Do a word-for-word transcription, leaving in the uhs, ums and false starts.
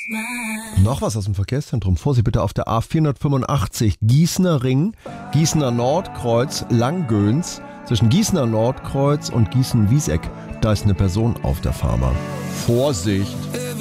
Noch was aus dem Verkehrszentrum. Vorsicht bitte auf der A vierhundertfünfundachtzig, Gießener Ring, Gießener Nordkreuz, Langgöns. Zwischen Gießener Nordkreuz und Gießen-Wieseck, da ist eine Person auf der Fahrbahn. Vorsicht!